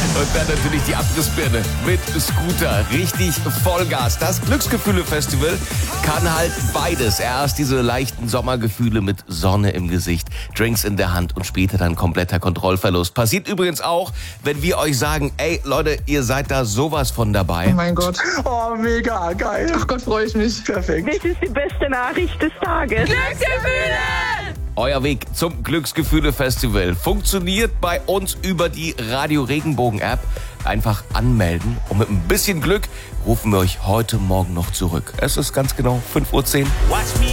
Und dann natürlich die Abrissbirne mit Scooter. Richtig Vollgas. Das Glücksgefühle-Festival kann halt beides. Erst diese leichten Sommergefühle mit Sonne im Gesicht, Drinks in der Hand und später dann kompletter Kontrollverlust. Passiert übrigens auch, wenn wir euch sagen, ey Leute, ihr seid da sowas von dabei. Oh mein Gott. Oh, mega geil. Ach Gott, freue ich mich. Perfekt. Das ist die beste Nachricht des Tages. Glücksgefühle! Euer Weg zum Glücksgefühle-Festival funktioniert bei uns über die Radio Regenbogen-App. Einfach anmelden und mit ein bisschen Glück rufen wir euch heute Morgen noch zurück. Es ist ganz genau 5:10 Uhr.